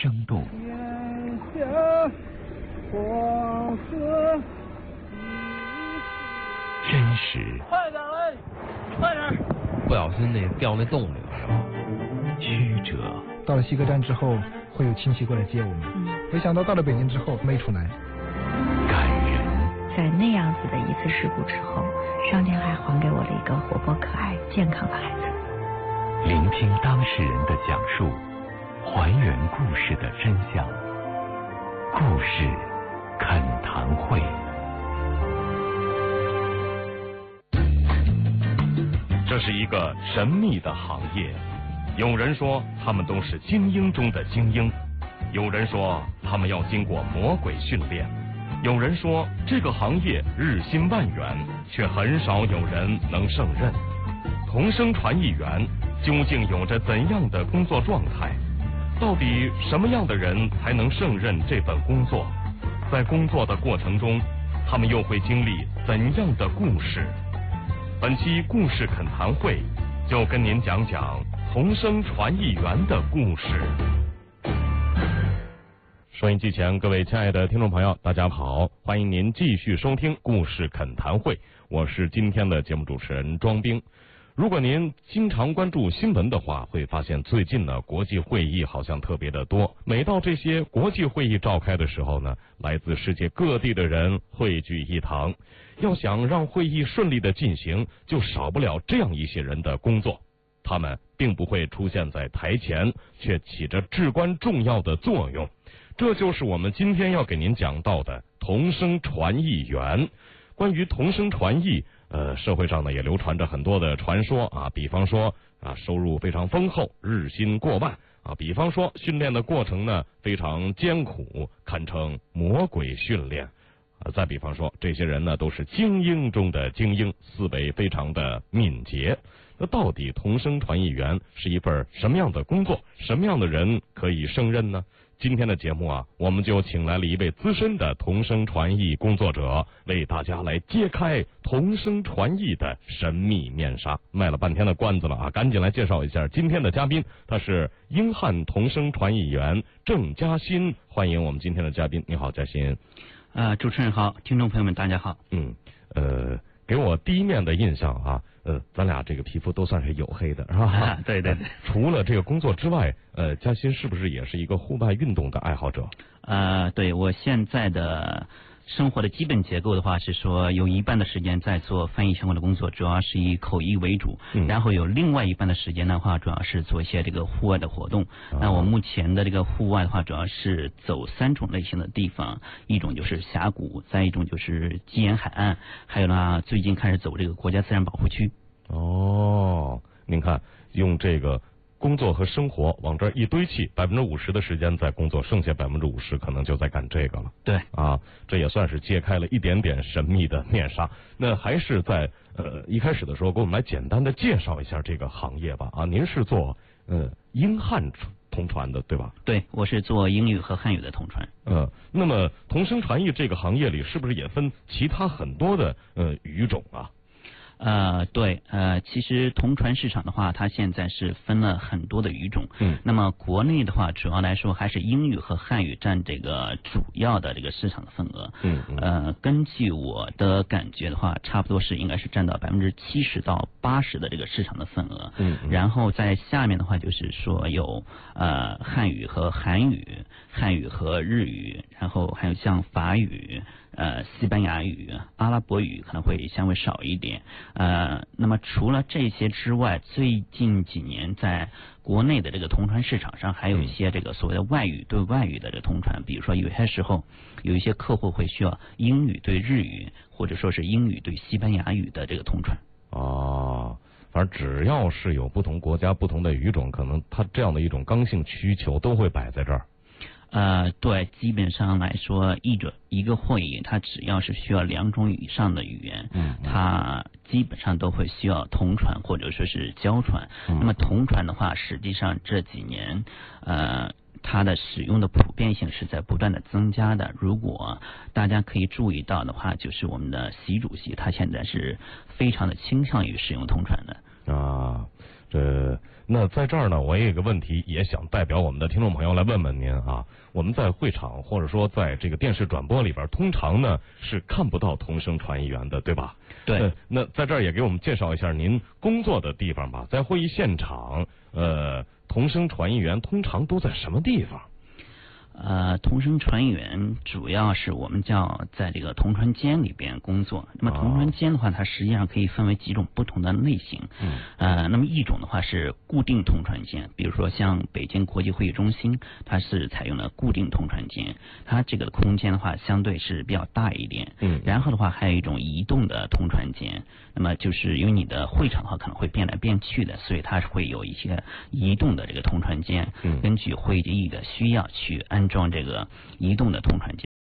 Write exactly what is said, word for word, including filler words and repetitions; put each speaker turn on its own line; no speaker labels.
生动。真实。
快点嘞，快点！
不小心那掉那洞里了是吧？
曲折。
到了西客站之后，会有亲戚过来接我们。嗯。没想到到了北京之后没出来。
感人。
在那样子的一次事故之后，上天还还给我了一个活泼可爱、健康的孩子。
聆听当事人的讲述，还原故事的真相。故事恳谈会。
这是一个神秘的行业，有人说他们都是精英中的精英，有人说他们要经过魔鬼训练，有人说这个行业日新万元，却很少有人能胜任。同声传译员究竟有着怎样的工作状态？到底什么样的人才能胜任这份工作？在工作的过程中，他们又会经历怎样的故事？本期故事恳谈会就跟您讲讲同声传译员的故事。收音机前各位亲爱的听众朋友，大家好，欢迎您继续收听故事恳谈会，我是今天的节目主持人庄兵。如果您经常关注新闻的话，会发现最近呢，国际会议好像特别的多。每到这些国际会议召开的时候呢，来自世界各地的人汇聚一堂。要想让会议顺利的进行，就少不了这样一些人的工作。他们并不会出现在台前，却起着至关重要的作用。这就是我们今天要给您讲到的同声传译员。关于同声传译，呃，社会上呢也流传着很多的传说啊，比方说啊收入非常丰厚，日薪过万啊，比方说训练的过程呢非常艰苦，堪称魔鬼训练啊，再比方说这些人呢都是精英中的精英，思维非常的敏捷。那到底同声传译员是一份什么样的工作？什么样的人可以胜任呢？今天的节目啊，我们就请来了一位资深的同声传译工作者，为大家来揭开同声传译的神秘面纱。卖了半天的关子了啊，赶紧来介绍一下今天的嘉宾，他是英汉同声传译员郑嘉欣，欢迎我们今天的嘉宾。你好，嘉欣。
呃，主持人好，听众朋友们大家好。
嗯，呃，给我第一面的印象啊，呃，咱俩这个皮肤都算是黝黑的，是吧？
啊、对对对、
呃。除了这个工作之外，呃，嘉欣是不是也是一个户外运动的爱好者？
呃，对，我现在的生活的基本结构的话是说，有一半的时间在做翻译相关的工作，主要是以口译为主，嗯、然后有另外一半的时间的话，主要是做一些这个户外的活动。啊、那我目前的这个户外的话，主要是走三种类型的地方，一种就是峡谷，再一种就是基沿海岸，还有呢，最近开始走这个国家自然保护区。
哦，您看，用这个工作和生活往这儿一堆砌，百分之五十的时间在工作，剩下百分之五十可能就在干这个了。
对
啊，这也算是揭开了一点点神秘的面纱。那还是在呃一开始的时候，给我们来简单的介绍一下这个行业吧。啊，您是做呃英汉同传的对吧？
对，我是做英语和汉语的同传。
呃，那么同声传译这个行业里，是不是也分其他很多的呃语种啊？
呃，对，呃，其实同传市场的话，它现在是分了很多的语种。嗯。那么国内的话，主要来说还是英语和汉语占这个主要的这个市场的份额。嗯嗯。呃，根据我的感觉的话，差不多是应该是占到百分之七十到八十的这个市场的份额。嗯嗯。然后在下面的话，就是说有呃汉语和韩语、汉语和日语，然后还有像法语。呃，西班牙语、阿拉伯语可能会相对少一点。呃，那么除了这些之外，最近几年在国内的这个同传市场上，还有一些这个所谓的外语对外语的这个同传，比如说有些时候有一些客户会需要英语对日语，或者说是英语对西班牙语的这个同传。
哦，反正只要是有不同国家、不同的语种，可能它这样的一种刚性需求都会摆在这儿。
呃，对，基本上来说，一者一个会议，它只要是需要两种以上的语言，嗯，它基本上都会需要同传或者说是交传。嗯、那么同传的话，实际上这几年，呃，它的使用的普遍性是在不断的增加的。如果大家可以注意到的话，就是我们的习主席他现在是非常的倾向于使用同传的。
啊。 呃，那在这儿呢，我也有个问题，也想代表我们的听众朋友来问问您啊。我们在会场或者说在这个电视转播里边，通常呢是看不到同声传译员的，对吧？
对。
呃、那在这儿也给我们介绍一下您工作的地方吧。在会议现场，呃，同声传译员通常都在什么地方？
呃，同声传译员主要是我们叫在这个同传间里边工作。那么同传间的话，它实际上可以分为几种不同的类型。嗯。呃，那么一种的话是固定同传间，比如说像北京国际会议中心，它是采用了固定同传间，它这个空间的话相对是比较大一点。嗯。然后的话还有一种移动的同传间，那么就是因为你的会场的话可能会变来变去的，所以它是会有一些移动的这个同传间。嗯。根据会议的需要去安装这个移动的同传间。